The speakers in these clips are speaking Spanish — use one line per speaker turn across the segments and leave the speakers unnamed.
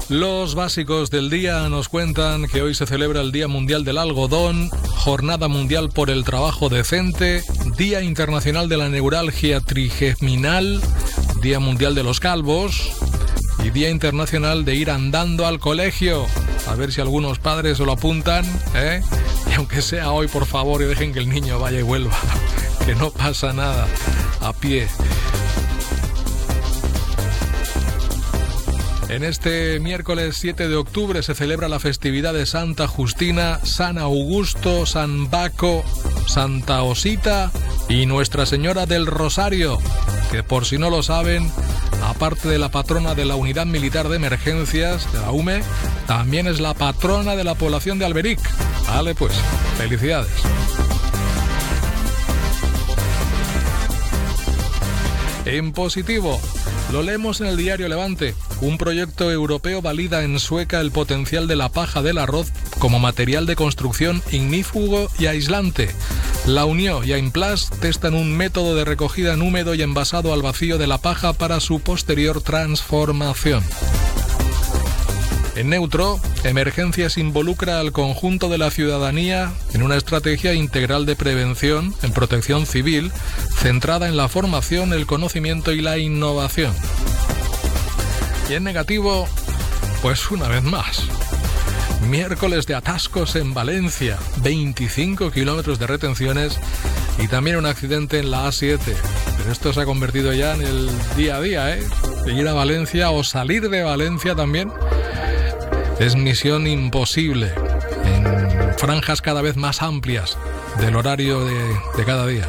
Los básicos del día nos cuentan que hoy se celebra el Día Mundial del Algodón, Jornada Mundial por el Trabajo Decente, Día Internacional de la Neuralgia Trigeminal, Día Mundial de los Calvos y Día Internacional de ir andando al colegio. A ver si algunos padres se lo apuntan, ¿eh? Y aunque sea hoy, por favor, y dejen que el niño vaya y vuelva, que no pasa nada, a pie. En este miércoles 7 de octubre se celebra la festividad de Santa Justina, San Augusto, San Baco, Santa Osita y Nuestra Señora del Rosario, que por si no lo saben, aparte de la patrona de la Unidad Militar de Emergencias, de la UME, también es la patrona de la población de Alberic. Vale, pues, felicidades. En positivo, lo leemos en el diario Levante. Un proyecto europeo valida en Sueca el potencial de la paja del arroz como material de construcción ignífugo y aislante. La Unió y Aimplas testan un método de recogida en húmedo y envasado al vacío de la paja para su posterior transformación. En neutro, Emergencias involucra al conjunto de la ciudadanía en una estrategia integral de prevención en protección civil centrada en la formación, el conocimiento y la innovación. Y en negativo, pues una vez más, miércoles de atascos en Valencia, 25 kilómetros de retenciones y también un accidente en la A7. Pero esto se ha convertido ya en el día a día, ¿eh? De ir a Valencia o salir de Valencia también es misión imposible en franjas cada vez más amplias del horario de cada día.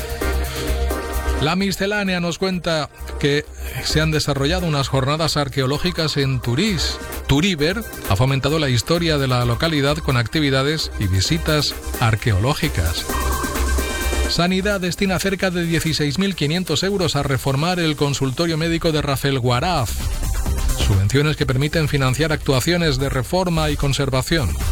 La miscelánea nos cuenta que se han desarrollado unas jornadas arqueológicas en Turís. Turíber ha fomentado la historia de la localidad con actividades y visitas arqueológicas. Sanidad destina cerca de 16.500 euros a reformar el consultorio médico de Rafelguaraf. Subvenciones que permiten financiar actuaciones de reforma y conservación.